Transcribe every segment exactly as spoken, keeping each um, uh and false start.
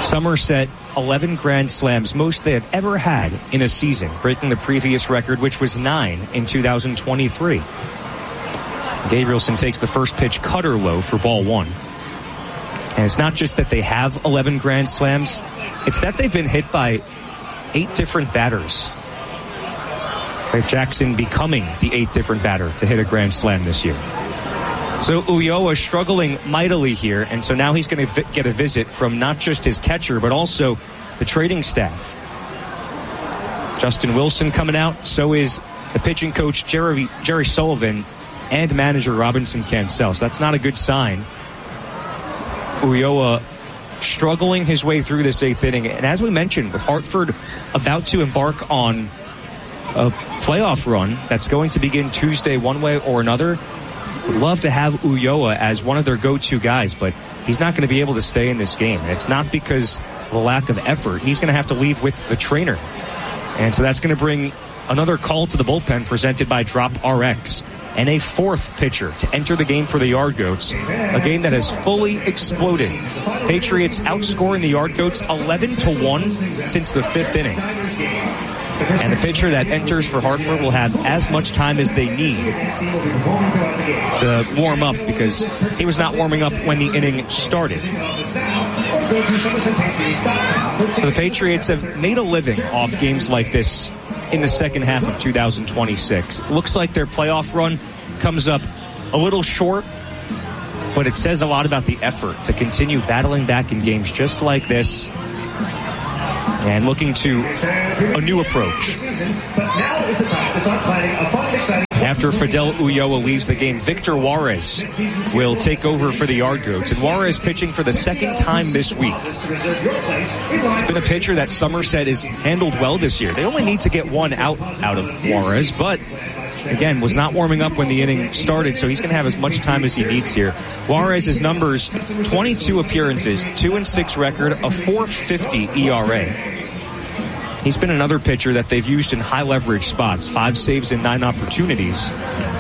Somerset, eleven Grand Slams, most they have ever had in a season, breaking the previous record, which was nine in two thousand twenty-three. Gabrielson takes the first pitch cutter low for ball one. And it's not just that they have eleven Grand Slams, it's that they've been hit by eight different batters. With Jackson becoming the eighth different batter to hit a Grand Slam this year. So Ulloa struggling mightily here, and so now he's going to vi- get a visit from not just his catcher, but also the trading staff. Justin Wilson coming out, so is the pitching coach Jerry, Jerry Sullivan and manager Robinson Cancel. So that's not a good sign. Ulloa struggling his way through this eighth inning, and as we mentioned, with Hartford about to embark on a playoff run that's going to begin Tuesday one way or another, would love to have Ulloa as one of their go-to guys, but he's not going to be able to stay in this game. And it's not because of a lack of effort. He's going to have to leave with the trainer. And so that's going to bring another call to the bullpen presented by Drop R X. And a fourth pitcher to enter the game for the Yard Goats, a game that has fully exploded. Patriots outscoring the Yard Goats eleven to one since the fifth inning. And the pitcher that enters for Hartford will have as much time as they need to warm up, because he was not warming up when the inning started. So the Patriots have made a living off games like this in the second half of two thousand twenty-six. It looks like their playoff run comes up a little short, but it says a lot about the effort to continue battling back in games just like this and looking to a new approach. After Fidel Ulloa leaves the game, Victor Juarez will take over for the Yard Goats. And Juarez pitching for the second time this week. It's been a pitcher that Somerset has handled well this year. They only need to get one out out of Juarez, but again, was not warming up when the inning started, so he's going to have as much time as he needs here. Juarez's numbers, twenty-two appearances, two and six record, a four fifty E R A. He's been another pitcher that they've used in high leverage spots, five saves and nine opportunities.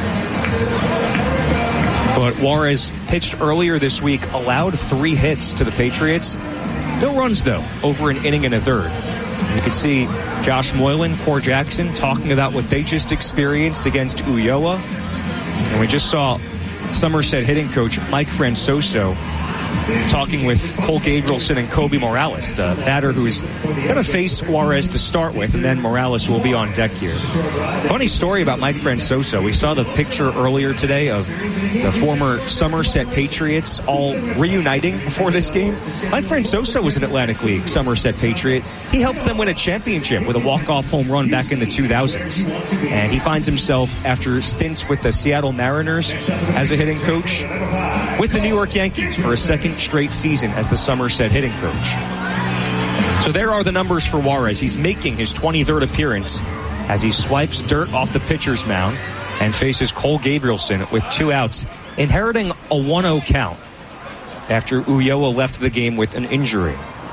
But Juarez pitched earlier this week, allowed three hits to the Patriots. No runs, though, over an inning and a third. You can see Josh Moylan, Core Jackson talking about what they just experienced against Ulloa. And we just saw Somerset hitting coach Mike Francoso talking with Cole Gabrielson and Kobe Morales, the batter who's going to face Juarez to start with, and then Morales will be on deck here. Funny story about Mike Francoso. We saw the picture earlier today of the former Somerset Patriots all reuniting before this game. Mike Francoso was an Atlantic League Somerset Patriot. He helped them win a championship with a walk-off home run back in the two thousands. And he finds himself, after stints with the Seattle Mariners as a hitting coach, with the New York Yankees for a second straight season as the Somerset hitting coach. So there are the numbers for Juarez. He's making his twenty-third appearance as he swipes dirt off the pitcher's mound and faces Cole Gabrielson with two outs, inheriting a one oh count after Ulloa left the game with an injury.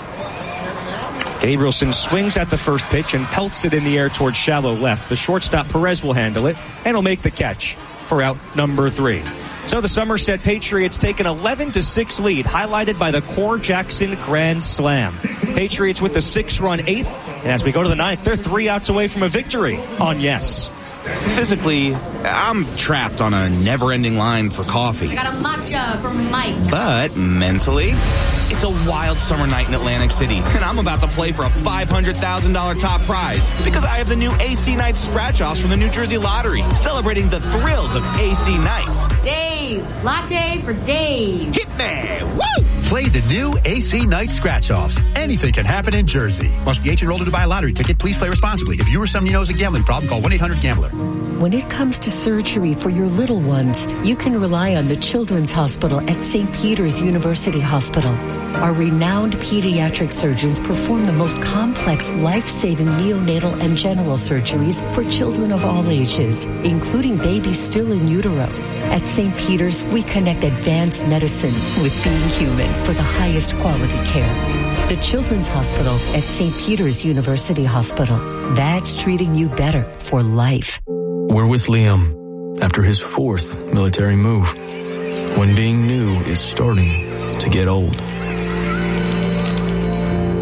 Gabrielson swings at the first pitch and pelts it in the air towards shallow left. The shortstop Perez will handle it and will make the catch for out number three. So the Somerset Patriots take an eleven to six lead, highlighted by the Core Jackson Grand Slam. Patriots with the six-run eighth, and as we go to the ninth, they're three outs away from a victory on Yes. Physically, I'm trapped on a never-ending line for coffee. I got a matcha from Mike. But mentally, it's a wild summer night in Atlantic City, and I'm about to play for a five hundred thousand dollars top prize because I have the new A C Nights scratch-offs from the New Jersey Lottery, celebrating the thrills of A C Nights. Dave, latte for Dave. Hit me! Woo! Play the new A C Night Scratch-Offs. Anything can happen in Jersey. Must be age enrolled to buy a lottery ticket. Please play responsibly. If you or someone you know has a gambling problem, call one eight hundred gambler. When it comes to surgery for your little ones, you can rely on the Children's Hospital at Saint Peter's University Hospital. Our renowned pediatric surgeons perform the most complex, life-saving neonatal and general surgeries for children of all ages, including babies still in utero. At Saint Peter's, we connect advanced medicine with being human for the highest quality care. The Children's Hospital at Saint Peter's University Hospital. That's treating you better for life. We're with Liam after his fourth military move, when being new is starting to get old.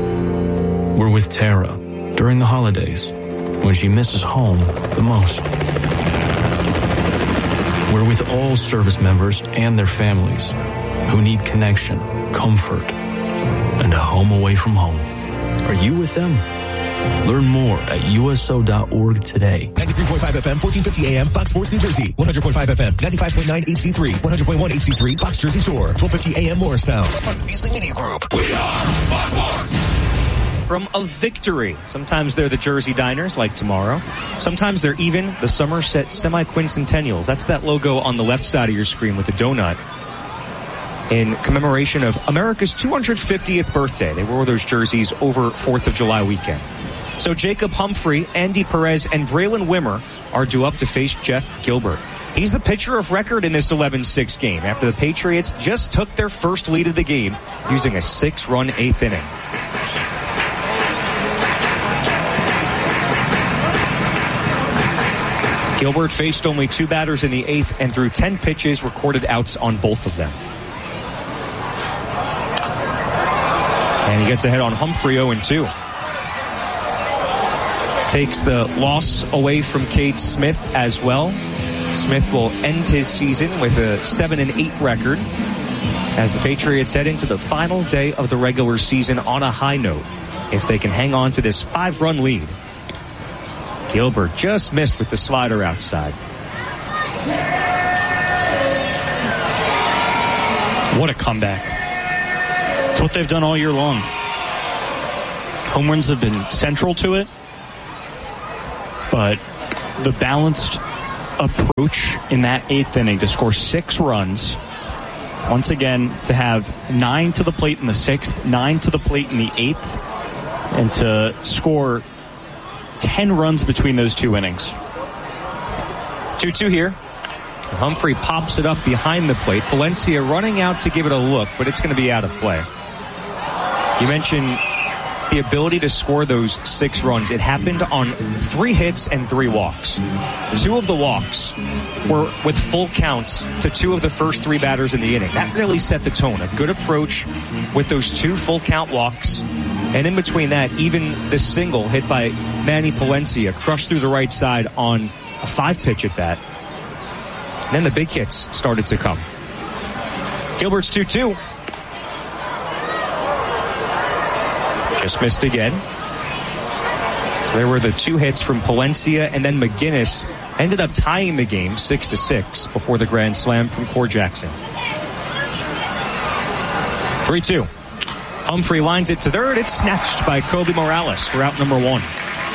We're with Tara during the holidays when she misses home the most. We're with all service members and their families who need connection, comfort, and a home away from home. Are you with them? Learn more at U S O dot org today. ninety-three point five F M, fourteen fifty A M, Fox Sports New Jersey. one hundred point five F M, ninety-five point nine H D three. one hundred point one H D three, Fox Jersey Shore. twelve fifty A M Morristown. Part of the Beasley Media Group. We are Fox Sports. From a victory. Sometimes they're the Jersey Diners, like tomorrow. Sometimes they're even the Somerset Semi-Quincentennials. That's that logo on the left side of your screen with the donut. In commemoration of America's two hundred fiftieth birthday. They wore those jerseys over fourth of July weekend. So Jacob Humphrey, Andy Perez, and Braylon Wimmer are due up to face Jeff Gilbert. He's the pitcher of record in this eleven six game after the Patriots just took their first lead of the game using a six-run eighth inning. Gilbert faced only two batters in the eighth and threw ten pitches, recorded outs on both of them. And he gets ahead on Humphrey oh and two. Takes the loss away from Cade Smith as well. Smith will end his season with a seven and eight record as the Patriots head into the final day of the regular season on a high note if they can hang on to this five-run lead. Gilbert just missed with the slider outside. What a comeback. It's what they've done all year long. Home runs have been central to it, but the balanced approach in that eighth inning to score six runs, once again to have nine to the plate in the sixth, nine to the plate in the eighth, and to score ten runs between those two innings. two two here. Humphrey pops it up behind the plate. Palencia running out to give it a look, but it's going to be out of play. You mentioned the ability to score those six runs. It happened on three hits and three walks. Two of the walks were with full counts to two of the first three batters in the inning. That really set the tone. A good approach with those two full count walks. And in between that, even the single hit by Manny Palencia crushed through the right side on a five-pitch at bat. And then the big hits started to come. Gilbert's two two. Just missed again. So there were the two hits from Palencia, and then McGinnis ended up tying the game six to six before the grand slam from Core Jackson. three two. Humphrey lines it to third. It's snatched by Kobe Morales for out number one.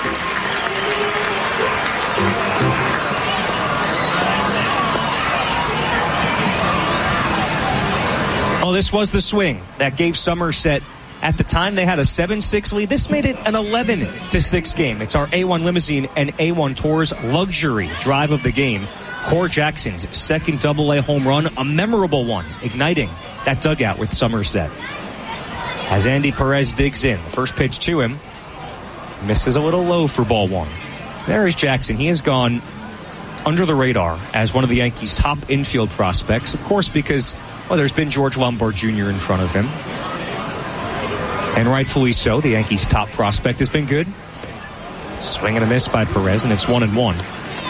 Oh, this was the swing that gave Somerset. At the time, they had a seven six lead. This made it an eleven to six game. It's our A one Limousine and A one Tours luxury drive of the game. Core Jackson's second double A home run, a memorable one, igniting that dugout with Somerset. As Andy Perez digs in, the first pitch to him misses a little low for ball one. There is Jackson. He has gone under the radar as one of the Yankees' top infield prospects, of course, because, well, there's been George Lombard Junior in front of him. And rightfully so. The Yankees' top prospect has been good. Swing and a miss by Perez, and it's one and one.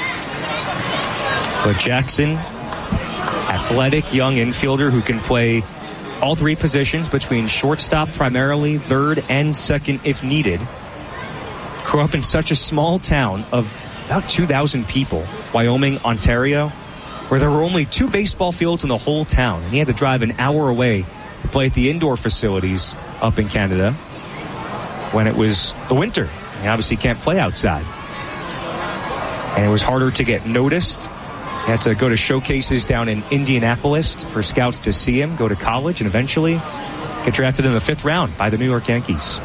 But Jackson, athletic young infielder who can play all three positions between shortstop primarily, third and second if needed. Grew up in such a small town of about two thousand people, Wyoming, Ontario, where there were only two baseball fields in the whole town. And he had to drive an hour away to play at the indoor facilities up in Canada when it was the winter. He obviously can't play outside. And it was harder to get noticed. He had to go to showcases down in Indianapolis for scouts to see him, go to college, and eventually get drafted in the fifth round by the New York Yankees.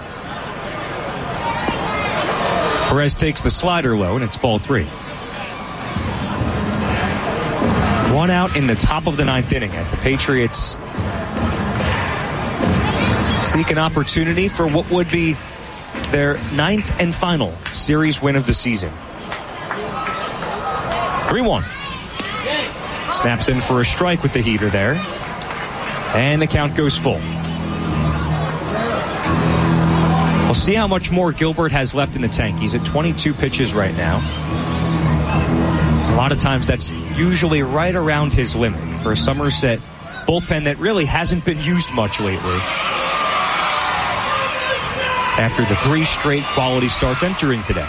Perez takes the slider low, and it's ball three. One out in the top of the ninth inning as the Patriots seek an opportunity for what would be their ninth and final series win of the season. three one. Snaps in for a strike with the heater there. And the count goes full. We'll see how much more Gilbert has left in the tank. He's at twenty-two pitches right now. A lot of times that's usually right around his limit for a Somerset bullpen that really hasn't been used much lately. After the three straight quality starts entering today.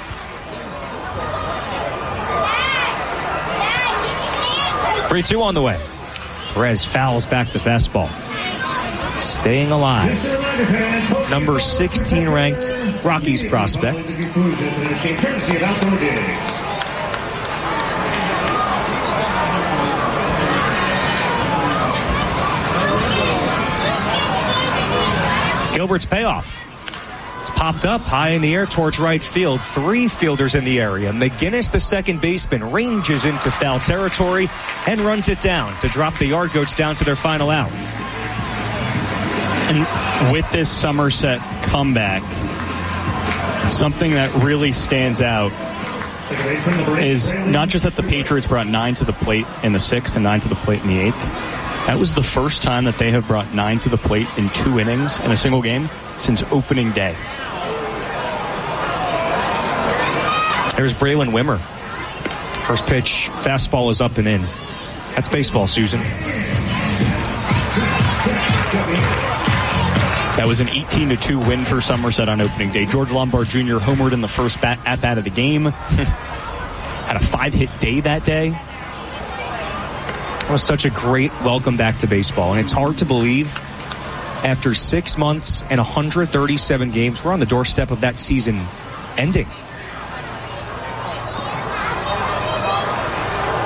three two on the way. Perez fouls back the fastball. Staying alive. Number sixteen ranked Rockies prospect. Gilbert's payoff. It's popped up high in the air towards right field. Three fielders in the area. McGinnis, the second baseman, ranges into foul territory and runs it down to drop the Yard Goats down to their final out. And with this Somerset comeback, something that really stands out is not just that the Patriots brought nine to the plate in the sixth and nine to the plate in the eighth. That was the first time that they have brought nine to the plate in two innings in a single game since opening day. There's Braylon Wimmer. First pitch, fastball is up and in. That's baseball, Susan. That was an eighteen to two win for Somerset on opening day. George Lombard Junior homered in the first bat, at-bat of the game. Had a five-hit day that day. It was such a great welcome back to baseball, and it's hard to believe after six months and one hundred thirty-seven games, we're on the doorstep of that season ending.